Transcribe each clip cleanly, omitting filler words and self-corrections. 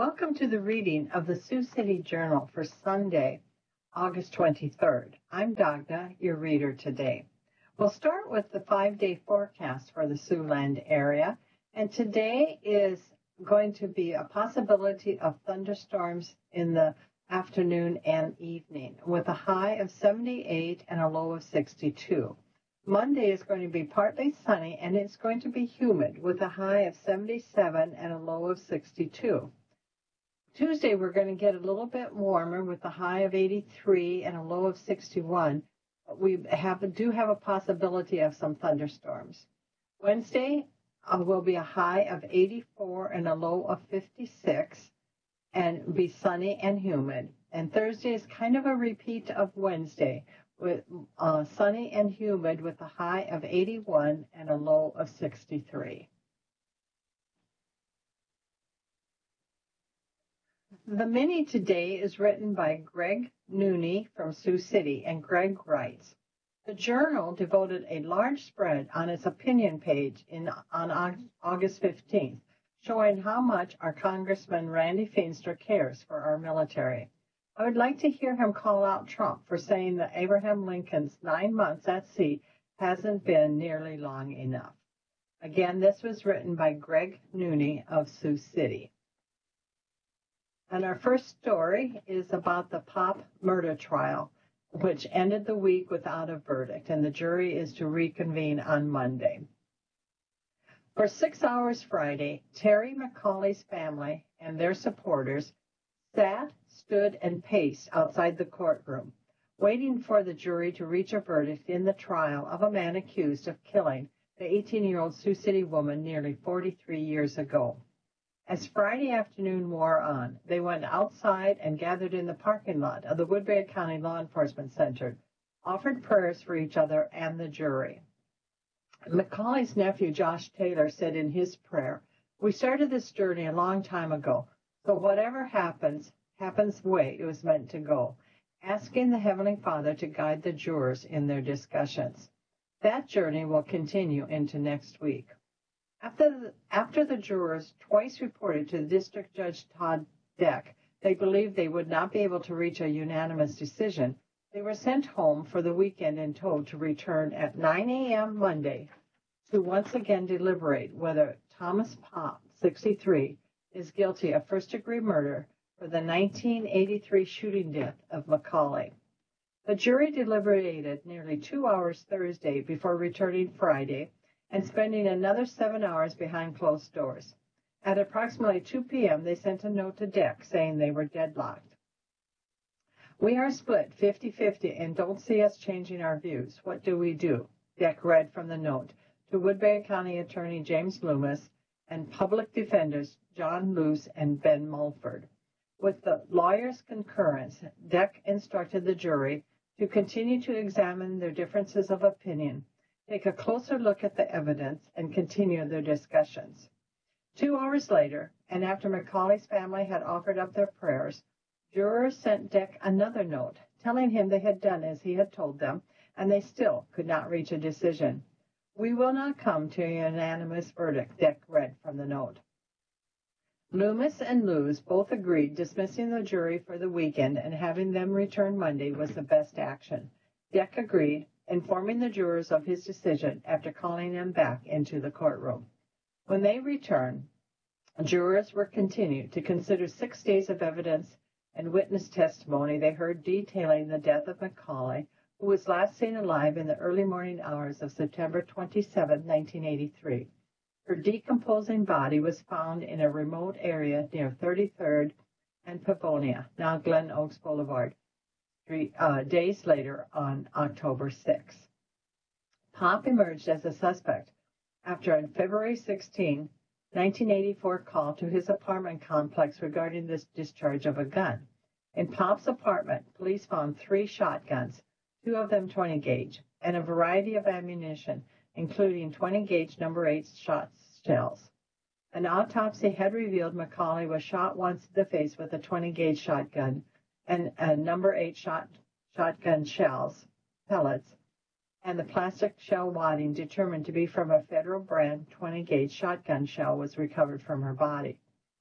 Welcome to the reading of the Sioux City Journal for Sunday, August 23rd. I'm Dagda, your reader today. We'll start with the 5-day forecast for the Siouxland area, and today is going to be a possibility of thunderstorms in the afternoon and evening, with a high of 78 and a low of 62. Monday is going to be partly sunny, and it's going to be humid, with a high of 77 and a low of 62. Tuesday, we're going to get a little bit warmer with a high of 83 and a low of 61. We do have a possibility of some thunderstorms. Wednesday will be a high of 84 and a low of 56 and be sunny and humid. And Thursday is kind of a repeat of Wednesday with sunny and humid with a high of 81 and a low of 63. The mini today is written by Greg Nooney from Sioux City, and Greg writes, "The Journal devoted a large spread on its opinion page on August 15th, showing how much our Congressman Randy Feenstra cares for our military. I would like to hear him call out Trump for saying that Abraham Lincoln's 9 months at sea hasn't been nearly long enough." Again, this was written by Greg Nooney of Sioux City. And our first story is about the Pop murder trial, which ended the week without a verdict, and the jury is to reconvene on Monday. For 6 hours Friday, Terry McCauley's family and their supporters sat, stood, and paced outside the courtroom, waiting for the jury to reach a verdict in the trial of a man accused of killing the 18-year-old Sioux City woman nearly 43 years ago. As Friday afternoon wore on, they went outside and gathered in the parking lot of the Woodbury County Law Enforcement Center, offered prayers for each other and the jury. McCauley's nephew, Josh Taylor, said in his prayer, "We started this journey a long time ago, so whatever happens the way it was meant to go," asking the Heavenly Father to guide the jurors in their discussions. That journey will continue into next week. After the jurors twice reported to District Judge Todd Deck they believed they would not be able to reach a unanimous decision, they were sent home for the weekend and told to return at 9 a.m. Monday to once again deliberate whether Thomas Pop, 63, is guilty of first-degree murder for the 1983 shooting death of McCauley. The jury deliberated nearly 2 hours Thursday before returning Friday, and spending another 7 hours behind closed doors. At approximately 2 p.m., they sent a note to Deck saying they were deadlocked. "We are split 50-50 and don't see us changing our views. What do we do?" Deck read from the note to Woodbury County Attorney James Loomis and public defenders John Luce and Ben Mulford. With the lawyers' concurrence, Deck instructed the jury to continue to examine their differences of opinion, take a closer look at the evidence, and continue their discussions. 2 hours later, and after McCauley's family had offered up their prayers, jurors sent Deck another note telling him they had done as he had told them, and they still could not reach a decision. "We will not come to a unanimous verdict," Deck read from the note. Loomis and Luz both agreed dismissing the jury for the weekend and having them return Monday was the best action. Deck agreed, informing the jurors of his decision after calling them back into the courtroom. When they returned, jurors were continued to consider 6 days of evidence and witness testimony they heard detailing the death of McCauley, who was last seen alive in the early morning hours of September 27, 1983. Her decomposing body was found in a remote area near 33rd and Pavonia, now Glen Oaks Boulevard, days later on October 6. Pop emerged as a suspect after a February 16, 1984 call to his apartment complex regarding the discharge of a gun. In Pop's apartment, police found 3 shotguns, 2 of them 20-gauge, and a variety of ammunition, including 20-gauge number 8 shot shells. An autopsy had revealed McCauley was shot once in the face with a 20-gauge shotgun and number 8 shotgun pellets, and the plastic shell wadding determined to be from a Federal brand 20-gauge shotgun shell was recovered from her body.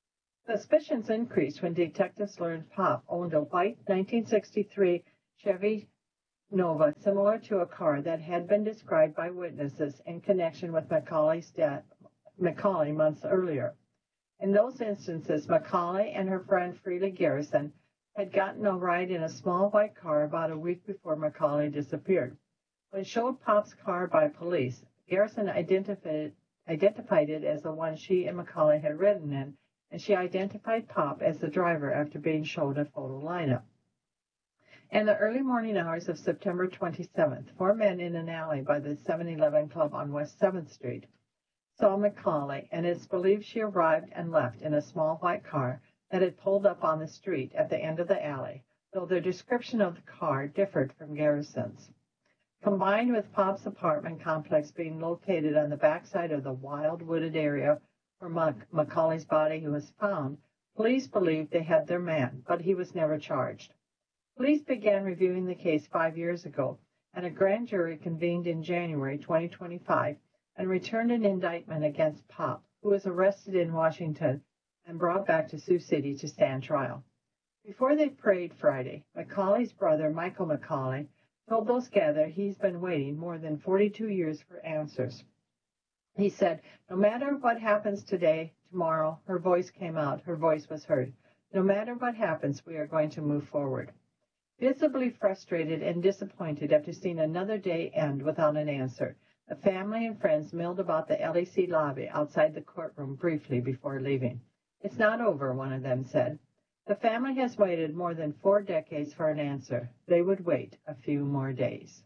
Suspicions increased when detectives learned Pop owned a white 1963 Chevy Nova similar to a car that had been described by witnesses in connection with Macaulay's death months earlier. In those instances, Macaulay and her friend Frida Garrison had gotten a ride in a small white car about a week before Macaulay disappeared. When showed Pop's car by police, Garrison identified it as the one she and Macaulay had ridden in, and she identified Pop as the driver after being showed a photo lineup. In the early morning hours of September 27th, 4 men in an alley by the 7-Eleven Club on West 7th Street saw Macaulay, and it's believed she arrived and left in a small white car that had pulled up on the street at the end of the alley, though their description of the car differed from Garrison's. Combined with Pop's apartment complex being located on the backside of the wild wooded area where Macaulay's body was found, police believed they had their man, but he was never charged. Police began reviewing the case 5 years ago, and a grand jury convened in January 2025 and returned an indictment against Pop, who was arrested in Washington and brought back to Sioux City to stand trial. Before they prayed Friday, Macaulay's brother, Michael Macaulay, told those gathered he's been waiting more than 42 years for answers. He said, "No matter what happens today, tomorrow," her voice came out, her voice was heard. "No matter what happens, we are going to move forward." Visibly frustrated and disappointed after seeing another day end without an answer, the family and friends milled about the LEC lobby outside the courtroom briefly before leaving. "It's not over," one of them said. The family has waited more than 4 decades for an answer. They would wait a few more days.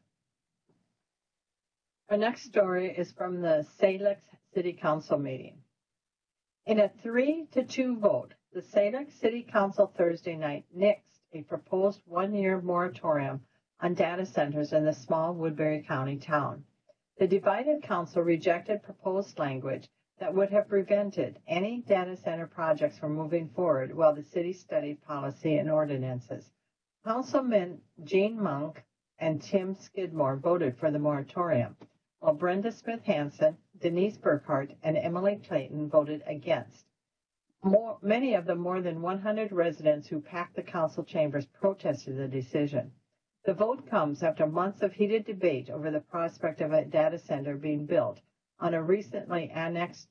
Our next story is from the Salix City Council meeting. In a 3-2 vote, the Salix City Council Thursday night nixed a proposed 1-year moratorium on data centers in the small Woodbury County town. The divided council rejected proposed language that would have prevented any data center projects from moving forward while the city studied policy and ordinances. Councilmen Gene Monk and Tim Skidmore voted for the moratorium, while Brenda Smith Hansen, Denise Burkhart, and Emily Clayton voted against. Many of the more than 100 residents who packed the council chambers protested the decision. The vote comes after months of heated debate over the prospect of a data center being built on a recently annexed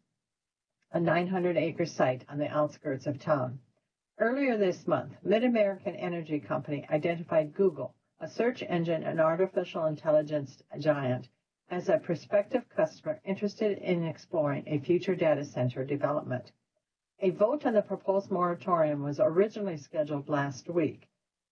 900-acre site on the outskirts of town. Earlier this month, Mid-American Energy Company identified Google, a search engine and artificial intelligence giant, as a prospective customer interested in exploring a future data center development. A vote on the proposed moratorium was originally scheduled last week,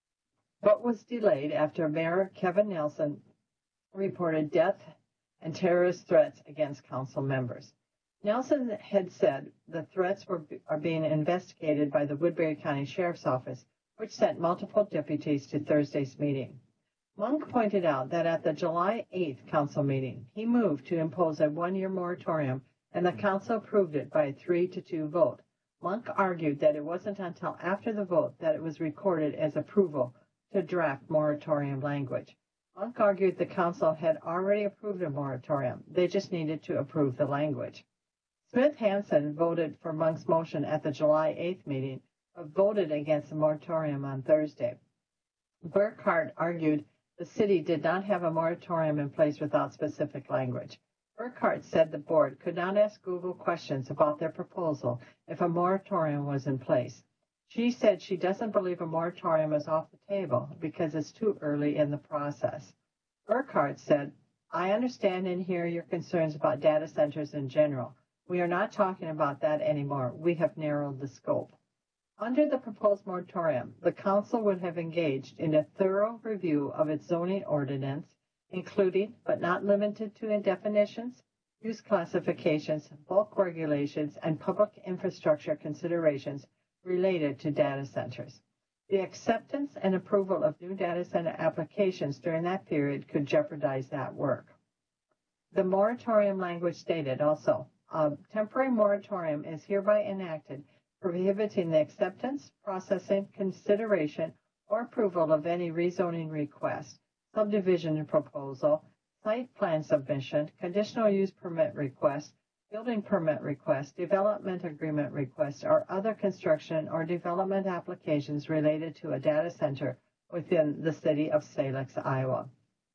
but was delayed after Mayor Kevin Nelson reported death and terrorist threats against council members. Nelson had said the threats are being investigated by the Woodbury County Sheriff's Office, which sent multiple deputies to Thursday's meeting. Monk pointed out that at the July 8th council meeting, he moved to impose a 1-year moratorium, and the council approved it by a 3-2 vote. Monk argued that it wasn't until after the vote that it was recorded as approval to draft moratorium language. Monk argued the council had already approved a moratorium. They just needed to approve the language. Smith-Hansen voted for Monk's motion at the July 8th meeting, but voted against the moratorium on Thursday. Burkhart argued the city did not have a moratorium in place without specific language. Burkhart said the board could not ask Google questions about their proposal if a moratorium was in place. She said she doesn't believe a moratorium is off the table because it's too early in the process. Burkhart said, "I understand and hear your concerns about data centers in general. We are not talking about that anymore. We have narrowed the scope." Under the proposed moratorium, the council would have engaged in a thorough review of its zoning ordinance, including, but not limited to, definitions, use classifications, bulk regulations, and public infrastructure considerations related to data centers. The acceptance and approval of new data center applications during that period could jeopardize that work. The moratorium language stated also, a temporary moratorium is hereby enacted prohibiting the acceptance, processing, consideration, or approval of any rezoning request, subdivision proposal, site plan submission, conditional use permit request, building permit requests, development agreement requests, or other construction or development applications related to a data center within the city of Salix, Iowa.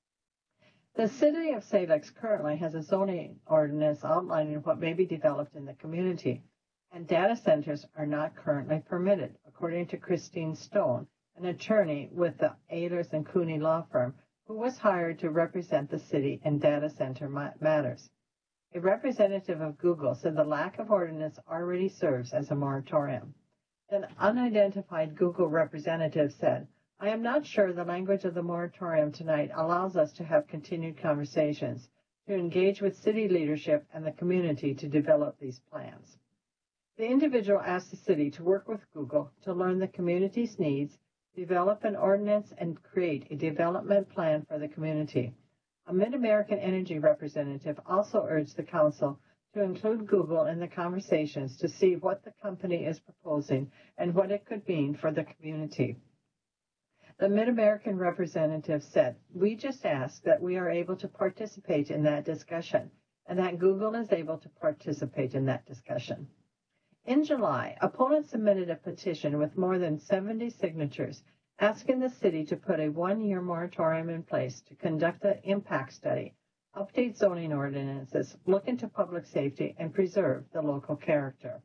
The city of Salix currently has a zoning ordinance outlining what may be developed in the community, and data centers are not currently permitted, according to Christine Stone, an attorney with the Ehlers and Cooney law firm, who was hired to represent the city in data center matters. A representative of Google said the lack of ordinance already serves as a moratorium. An unidentified Google representative said, "I am not sure the language of the moratorium tonight allows us to have continued conversations, to engage with city leadership and the community to develop these plans." The individual asked the city to work with Google to learn the community's needs, develop an ordinance, and create a development plan for the community. A Mid-American Energy representative also urged the council to include Google in the conversations to see what the company is proposing and what it could mean for the community. The Mid-American representative said, "We just ask that we are able to participate in that discussion and that Google is able to participate in that discussion." In July, opponents submitted a petition with more than 70 signatures asking the city to put a one-year moratorium in place to conduct an impact study, update zoning ordinances, look into public safety, and preserve the local character.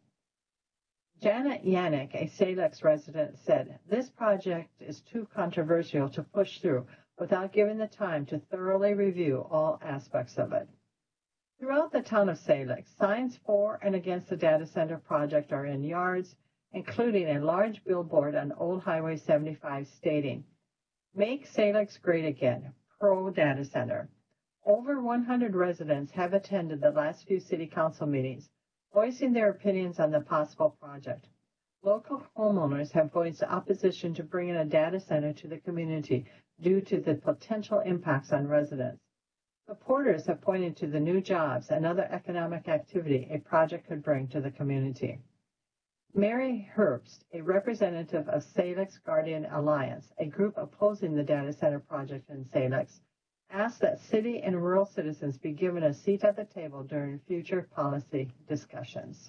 Janet Yannick, a Salix resident, said, "This project is too controversial to push through without giving the time to thoroughly review all aspects of it." Throughout the town of Salix, signs for and against the data center project are in yards, including a large billboard on Old Highway 75 stating, "Make Salix Great Again, pro-data center." Over 100 residents have attended the last few city council meetings, voicing their opinions on the possible project. Local homeowners have voiced opposition to bringing a data center to the community due to the potential impacts on residents. Supporters have pointed to the new jobs and other economic activity a project could bring to the community. Mary Herbst, a representative of Salix Guardian Alliance, a group opposing the data center project in Salix, asked that city and rural citizens be given a seat at the table during future policy discussions.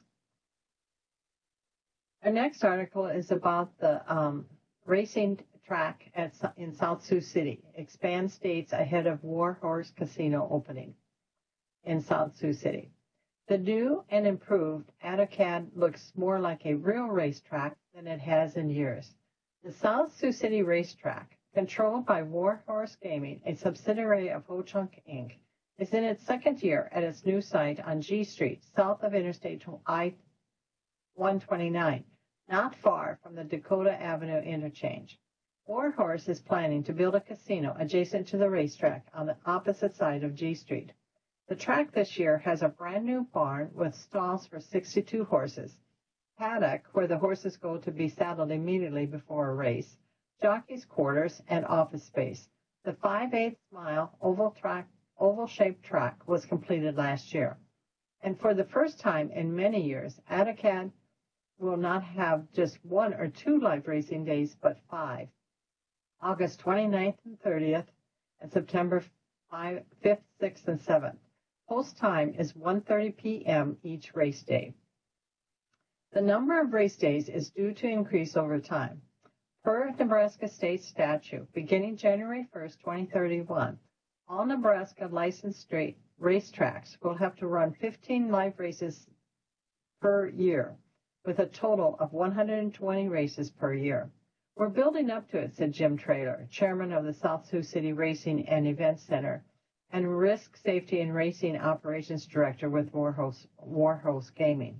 Our next article is about the racing track in South Sioux City. Expand states ahead of Warhorse Casino opening in South Sioux City. The new and improved AutoCAD looks more like a real racetrack than it has in years. The South Sioux City racetrack, controlled by Warhorse Gaming, a subsidiary of Ho-Chunk Inc., is in its second year at its new site on G Street, south of Interstate I-129, not far from the Dakota Avenue interchange. Warhorse is planning to build a casino adjacent to the racetrack on the opposite side of G Street. The track this year has a brand-new barn with stalls for 62 horses, paddock where the horses go to be saddled immediately before a race, jockey's quarters, and office space. The 5/8 mile oval-shaped track was completed last year. And for the first time in many years, AutoCAD will not have just 1 or 2 live racing days, but 5. August 29th and 30th, and September 5th, 6th, and 7th. Post time is 1:30 p.m. each race day. The number of race days is due to increase over time. Per Nebraska state statute, beginning January 1st, 2031, all Nebraska licensed straight racetracks will have to run 15 live races per year, with a total of 120 races per year. "We're building up to it," said Jim Traylor, chairman of the South Sioux City Racing and Events Center and Risk Safety and Racing Operations Director with Warhorse Gaming.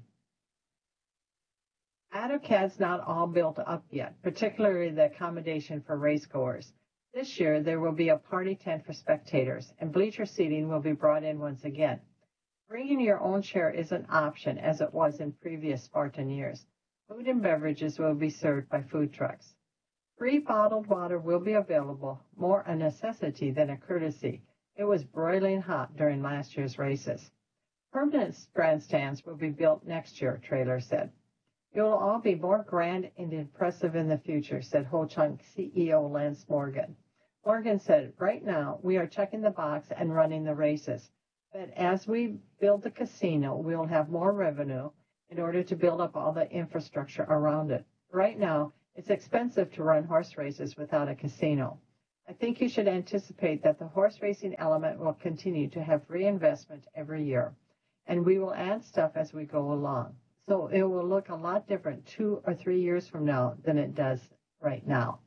AutoCAD's not all built up yet, particularly the accommodation for racegoers. This year, there will be a party tent for spectators, and bleacher seating will be brought in once again. Bringing your own chair is an option, as it was in previous Spartan years. Food and beverages will be served by food trucks. Free bottled water will be available, more a necessity than a courtesy. It was broiling hot during last year's races. Permanent grandstands will be built next year, Traylor said. "It will all be more grand and impressive in the future," said Ho-Chunk CEO Lance Morgan. Morgan said, "Right now, we are checking the box and running the races. But as we build the casino, we'll have more revenue in order to build up all the infrastructure around it. Right now, it's expensive to run horse races without a casino. I think you should anticipate that the horse racing element will continue to have reinvestment every year, and we will add stuff as we go along. So it will look a lot different 2 or 3 years from now than it does right now.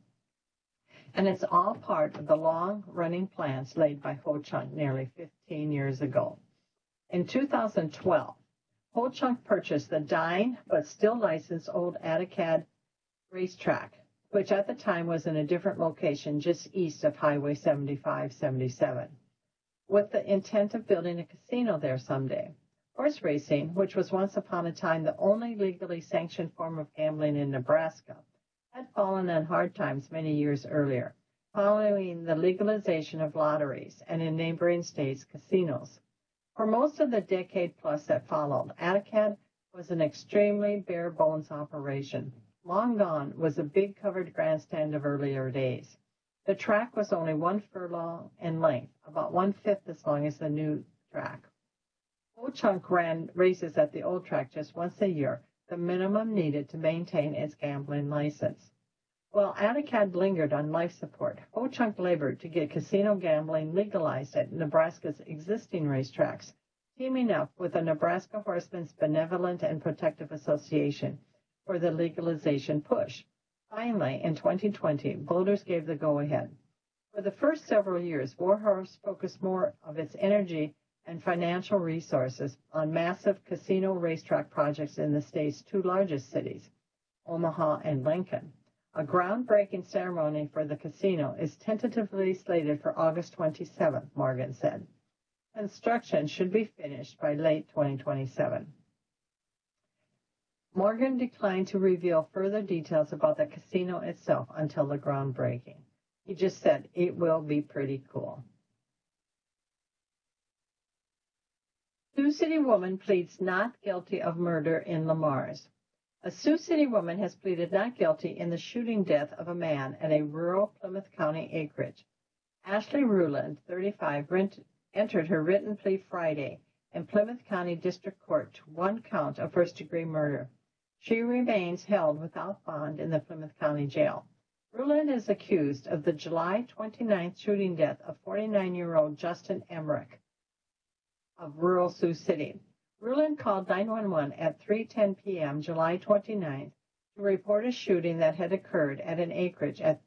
And it's all part of the long-running plans laid by Ho Chunk nearly 15 years ago. In 2012, Ho Chunk purchased the dying but still licensed old Atacad racetrack, which at the time was in a different location just east of Highway 75-77, with the intent of building a casino there someday. Horse racing, which was once upon a time the only legally sanctioned form of gambling in Nebraska, had fallen on hard times many years earlier, following the legalization of lotteries and in neighboring states, casinos. For most of the decade plus that followed, Atacad was an extremely bare-bones operation. Long gone was the big covered grandstand of earlier days. The track was only 1 furlong in length, about 1/5 as long as the new track. Ho Chunk ran races at the old track just once a year, the minimum needed to maintain its gambling license. While Atacad lingered on life support, Ho Chunk labored to get casino gambling legalized at Nebraska's existing racetracks, teaming up with the Nebraska Horsemen's Benevolent and Protective Association for the legalization push. Finally, in 2020, voters gave the go-ahead. For the first several years, Warhorse focused more of its energy and financial resources on massive casino racetrack projects in the state's 2 largest cities, Omaha and Lincoln. A groundbreaking ceremony for the casino is tentatively slated for August 27th, Morgan said. Construction should be finished by late 2027. Morgan declined to reveal further details about the casino itself until the groundbreaking. He just said it will be pretty cool. Sioux City woman pleads not guilty of murder in Lamar's. A Sioux City woman has pleaded not guilty in the shooting death of a man at a rural Plymouth County acreage. Ashley Ruland, 35, entered her written plea Friday in Plymouth County District Court to 1 count of first-degree murder. She remains held without bond in the Plymouth County Jail. Ruland is accused of the July 29th shooting death of 49-year-old Justin Emmerich of rural Sioux City. Ruland called 911 at 3:10 p.m. July 29th to report a shooting that had occurred at an acreage at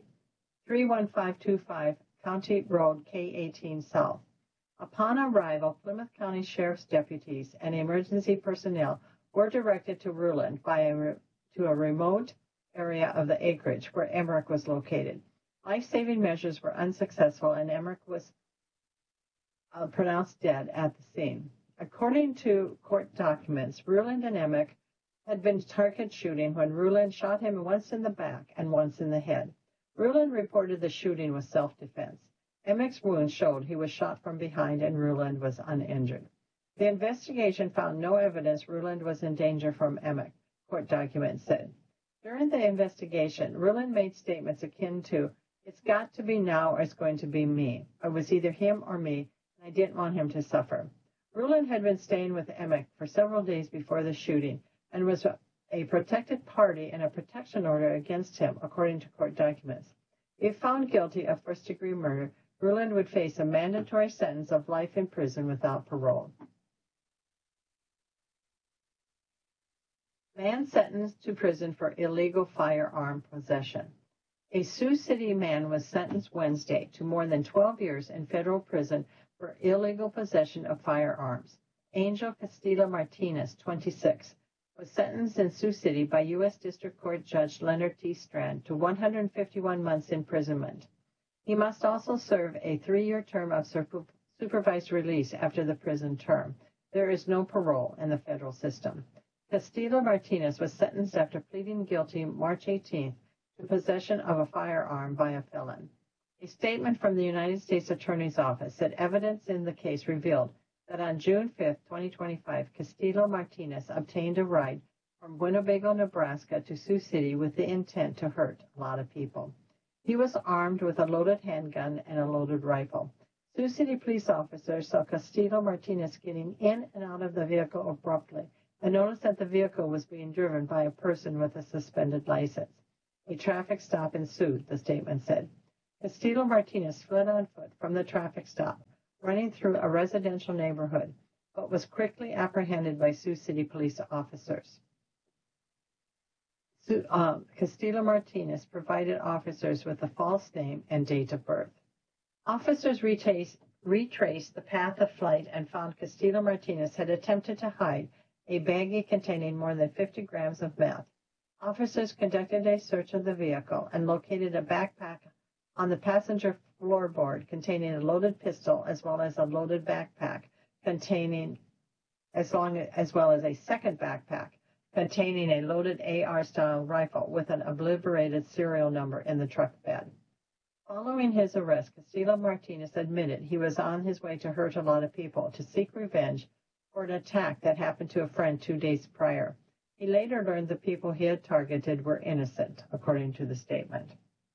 31525 County Road K18 South. Upon arrival, Plymouth County Sheriff's deputies and emergency personnel were directed to Ruland to a remote area of the acreage where Emmerich was located. Life-saving measures were unsuccessful, and Emmerich was pronounced dead at the scene. According to court documents, Ruland and Emmerich had been target shooting when Ruland shot him once in the back and once in the head. Ruland reported the shooting was self-defense. Emmerich's wound showed he was shot from behind and Ruland was uninjured. The investigation found no evidence Ruland was in danger from Emmerich, court documents said. During the investigation, Ruland made statements akin to, "It's got to be now or it's going to be me. It was either him or me, and I didn't want him to suffer." Ruland had been staying with Emmerich for several days before the shooting and was a protected party and a protection order against him, according to court documents. If found guilty of first-degree murder, Ruland would face a mandatory sentence of life in prison without parole. Man sentenced to prison for illegal firearm possession. A Sioux City man was sentenced Wednesday to more than 12 years in federal prison for illegal possession of firearms. Angel Castillo Martinez, 26, was sentenced in Sioux City by U.S. District Court Judge Leonard T. Strand to 151 months imprisonment. He must also serve a 3-year term of supervised release after the prison term. There is no parole in the federal system. Castillo Martinez was sentenced after pleading guilty March 18th to possession of a firearm by a felon. A statement from the United States Attorney's Office said evidence in the case revealed that on June 5, 2025, Castillo Martinez obtained a ride from Winnebago, Nebraska to Sioux City with the intent to hurt a lot of people. He was armed with a loaded handgun and a loaded rifle. Sioux City police officers saw Castillo Martinez getting in and out of the vehicle abruptly and noticed that the vehicle was being driven by a person with a suspended license. A traffic stop ensued, the statement said. Castillo Martinez fled on foot from the traffic stop, running through a residential neighborhood, but was quickly apprehended by Sioux City police officers. Castillo Martinez provided officers with a false name and date of birth. Officers retraced the path of flight and found Castillo Martinez had attempted to hide a baggie containing more than 50 grams of meth. Officers conducted a search of the vehicle and located a backpack on the passenger floorboard containing a loaded pistol as well as a loaded backpack containing as well as a second backpack containing a loaded AR-style rifle with an obliterated serial number in the truck bed. Following his arrest, Castillo Martinez admitted he was on his way to hurt a lot of people to seek revenge for an attack that happened to a friend 2 days prior. He later learned the people he had targeted were innocent, according to the statement.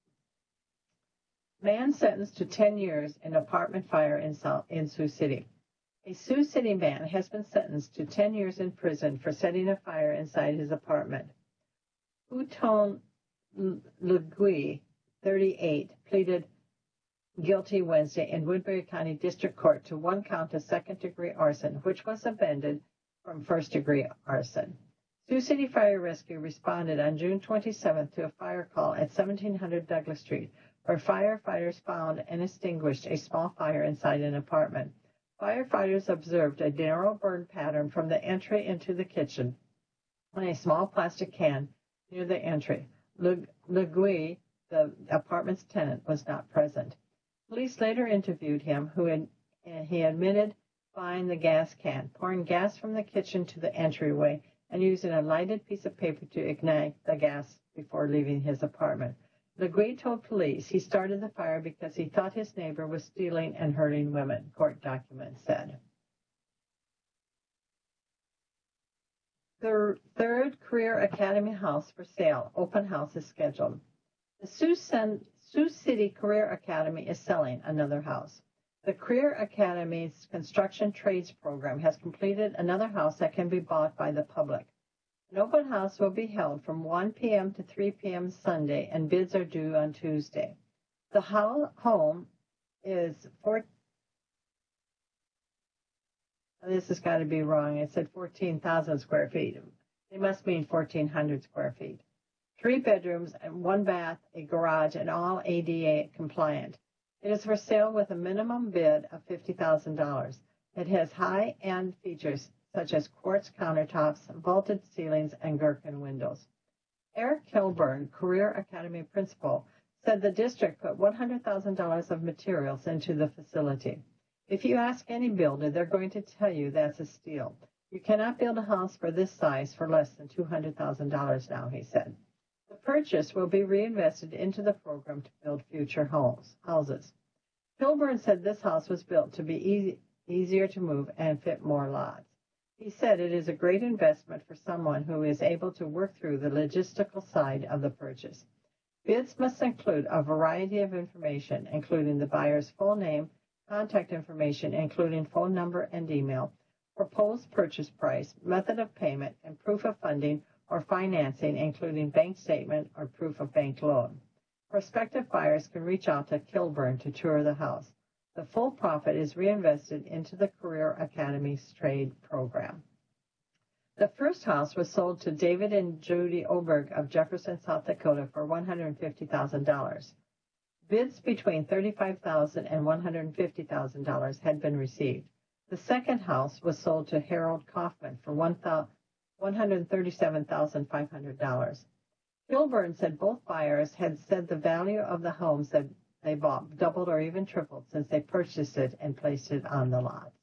Man sentenced to 10 years in apartment fire in Sioux City. A Sioux City man has been sentenced to 10 years in prison for setting a fire inside his apartment. Houghton Legui, 38, pleaded guilty Wednesday in Woodbury County District Court to one count of second-degree arson, which was amended from first-degree arson. Sioux City Fire Rescue responded on June 27th to a fire call at 1700 Douglas Street, where firefighters found and extinguished a small fire inside an apartment. Firefighters observed a narrow burn pattern from the entry into the kitchen on a small plastic can near the entry. Legui, the apartment's tenant, was not present. Police later interviewed him, he admitted buying the gas can, pouring gas from the kitchen to the entryway, and using a lighted piece of paper to ignite the gas before leaving his apartment. Legui told police he started the fire because he thought his neighbor was stealing and hurting women, court documents said. The third Career Academy house for sale. Open house is scheduled. The Sioux City Career Academy is selling another house. The Career Academy's construction trades program has completed another house that can be bought by the public. An open house will be held from 1 p.m. to 3 p.m. Sunday, and bids are due on Tuesday. The home is this has got to be wrong. It said 14,000 square feet. They must mean 1,400 square feet. 3 bedrooms and 1 bath, a garage, and all ADA compliant. It is for sale with a minimum bid of $50,000. It has high-end features such as quartz countertops, vaulted ceilings, and Gherkin windows. Eric Kilburn, Career Academy principal, said the district put $100,000 of materials into the facility. If you ask any builder, they're going to tell you that's a steal. You cannot build a house for this size for less than $200,000 now, he said. The purchase will be reinvested into the program to build future houses. Kilburn said this house was built to be easier to move and fit more lots. He said it is a great investment for someone who is able to work through the logistical side of the purchase. Bids must include a variety of information, including the buyer's full name, contact information, including phone number and email, proposed purchase price, method of payment, and proof of funding or financing, including bank statement or proof of bank loan. Prospective buyers can reach out to Kilburn to tour the house. The full profit is reinvested into the Career Academy's trade program. The first house was sold to David and Judy Oberg of Jefferson, South Dakota for $150,000. Bids between $35,000 and $150,000 had been received. The second house was sold to Harold Kaufman for $137,500. Kilburn said both buyers had said the value of the homes that they bought doubled or even tripled since they purchased it and placed it on the lots.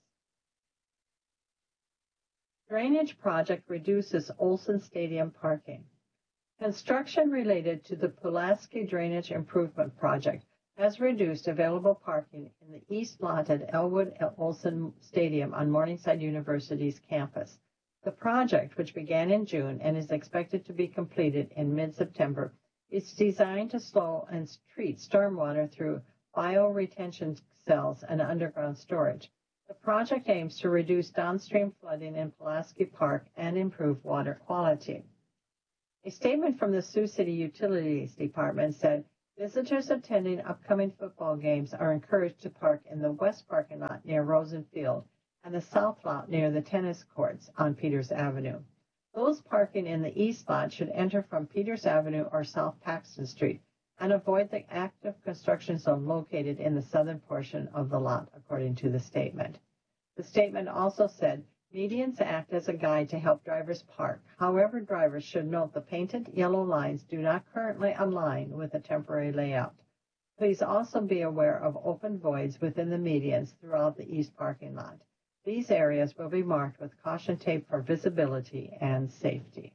Drainage project reduces Olson Stadium parking. Construction related to the Pulaski Drainage Improvement Project has reduced available parking in the east lot at Elwood Olson Stadium on Morningside University's campus. The project, which began in June and is expected to be completed in mid-September, is designed to slow and treat stormwater through bioretention cells, and underground storage. The project aims to reduce downstream flooding in Pulaski Park and improve water quality. A statement from the Sioux City Utilities Department said, visitors attending upcoming football games are encouraged to park in the west parking lot near Rosen Field and the south lot near the tennis courts on Peters Avenue. Those parking in the east lot should enter from Peters Avenue or South Paxton Street and avoid the active construction zone located in the southern portion of the lot, according to the statement. The statement also said, medians act as a guide to help drivers park. However, drivers should note the painted yellow lines do not currently align with the temporary layout. Please also be aware of open voids within the medians throughout the east parking lot. These areas will be marked with caution tape for visibility and safety.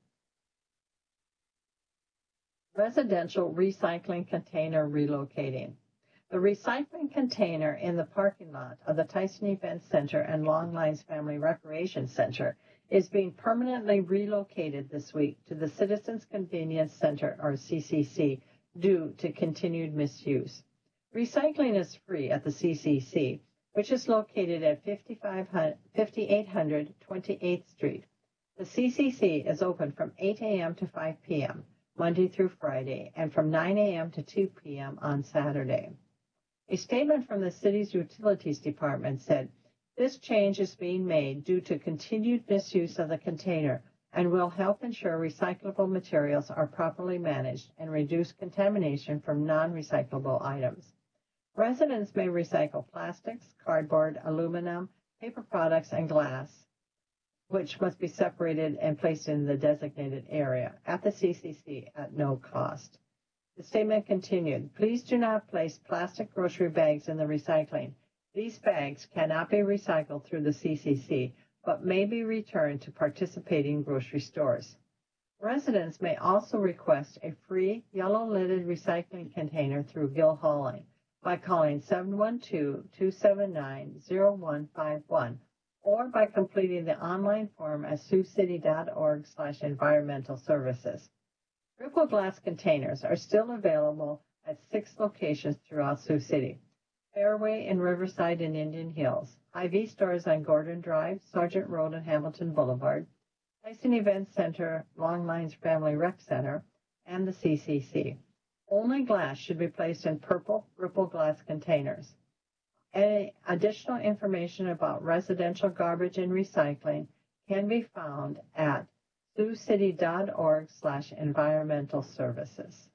Residential recycling container relocating. The recycling container in the parking lot of the Tyson Event Center and Long Lines Family Recreation Center is being permanently relocated this week to the Citizens Convenience Center, or CCC, due to continued misuse. Recycling is free at the CCC, which is located at 5800 28th Street. The CCC is open from 8 a.m. to 5 p.m., Monday through Friday, and from 9 a.m. to 2 p.m. on Saturday. A statement from the city's utilities department said, this change is being made due to continued misuse of the container and will help ensure recyclable materials are properly managed and reduce contamination from non-recyclable items. Residents may recycle plastics, cardboard, aluminum, paper products, and glass, which must be separated and placed in the designated area at the CCC at no cost. The statement continued, please do not place plastic grocery bags in the recycling. These bags cannot be recycled through the CCC, but may be returned to participating grocery stores. Residents may also request a free yellow-lidded recycling container through Gill Hauling by calling 712-279-0151 or by completing the online form at siouxcity.org/environmental services. Ripple glass containers are still available at 6 locations throughout Sioux City. Fairway in Riverside and Indian Hills, Hy-Vee stores on Gordon Drive, Sargent Road and Hamilton Boulevard, Tyson Event Center, Long Lines Family Rec Center, and the CCC. Only glass should be placed in purple Ripple glass containers. Any additional information about residential garbage and recycling can be found at siouxcity.org/environmental services.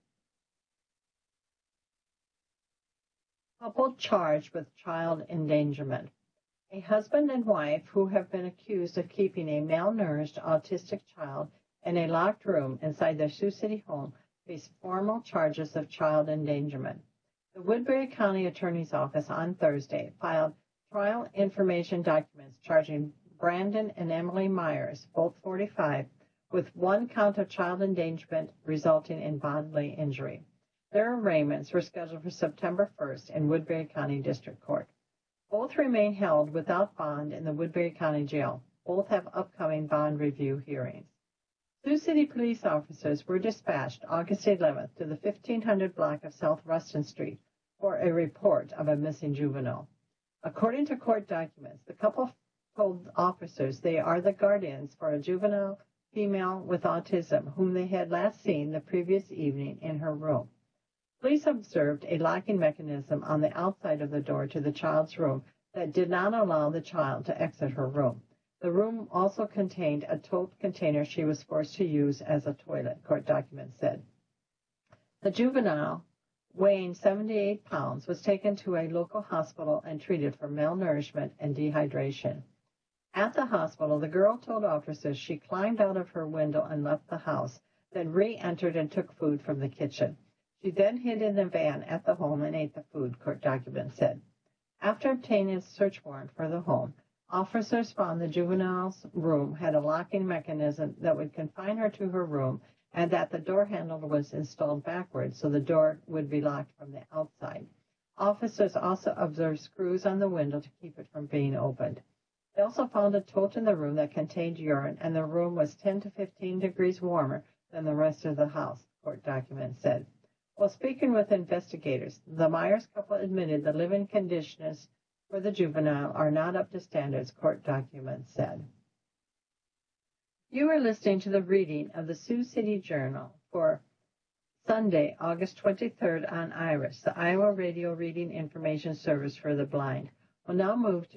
Couple charged with child endangerment. A husband and wife who have been accused of keeping a malnourished autistic child in a locked room inside their Sioux City home face formal charges of child endangerment. The Woodbury County Attorney's Office on Thursday filed trial information documents charging Brandon and Emily Myers, both 45, with 1 count of child endangerment resulting in bodily injury. Their arraignments were scheduled for September 1st in Woodbury County District Court. Both remain held without bond in the Woodbury County Jail. Both have upcoming bond review hearings. Sioux City police officers were dispatched August 11th to the 1500 block of South Ruston Street for a report of a missing juvenile. According to court documents, the couple told officers they are the guardians for a juvenile female with autism whom they had last seen the previous evening in her room. Police observed a locking mechanism on the outside of the door to the child's room that did not allow the child to exit her room. The room also contained a tote container she was forced to use as a toilet, court documents said. The juvenile, weighing 78 pounds, was taken to a local hospital and treated for malnourishment and dehydration. At the hospital, the girl told officers she climbed out of her window and left the house, then re-entered and took food from the kitchen. She then hid in the van at the home and ate the food, court documents said. After obtaining a search warrant for the home, officers found the juvenile's room had a locking mechanism that would confine her to her room and that the door handle was installed backwards so the door would be locked from the outside. Officers also observed screws on the window to keep it from being opened. They also found a tote in the room that contained urine, and the room was 10 to 15 degrees warmer than the rest of the house, court documents said. While speaking with investigators, the Myers couple admitted the living conditions for the juvenile are not up to standards, court documents said. You are listening to the reading of the Sioux City Journal for Sunday, August 23rd on IRIS, the Iowa Radio Reading Information Service for the Blind. We'll now move to